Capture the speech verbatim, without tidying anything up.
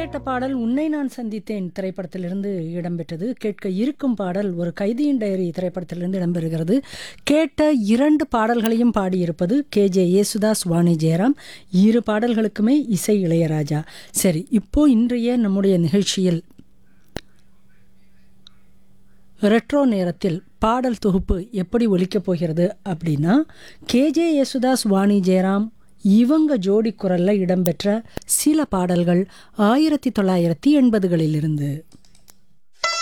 கேட்ட பாடல் உன்னை நான் சந்தித்தேன் திரைப்படத்திலிருந்து இடம்பெற்றது. கேட்க இருக்கும் பாடல் ஒரு கைதியின் டைரி திரைப்படத்திலிருந்து இடம்பெறுகிறது. கேட்ட இரண்டு பாடல்களையும் பாடியிருப்பது கே ஜே யேசுதாஸ், வாணி ஜெயராம். இரு பாடல்களுக்குமே இசை இளையராஜா. சரி, இப்போ இன்றைய நம்முடைய நிகழ்ச்சியில் ரெட்ரோ நேரத்தில் பாடல் தொகுப்பு எப்படி ஒலிக்கப் போகிறது அப்படின்னா, கே ஜே யேசுதாஸ், வாணி ஜெயராம் இவங்க ஜோடி குரல்ல இடம்பெற்ற சில பாடல்கள் ஆயிரத்தி தொள்ளாயிரத்தி எண்பதுகளிலிருந்து.